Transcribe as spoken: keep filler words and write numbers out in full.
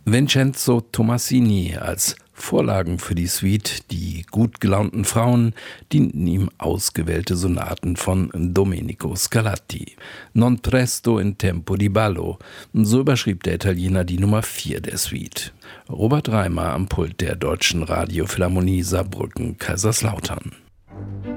Vincenzo Tommasini als Vorlagen für die Suite Die gut gelaunten Frauen dienten ihm ausgewählte Sonaten von Domenico Scarlatti. Non presto in tempo di ballo, so überschrieb der Italiener die Nummer vier der Suite. Robert Reimer am Pult der Deutschen Radiophilharmonie Saarbrücken-Kaiserslautern.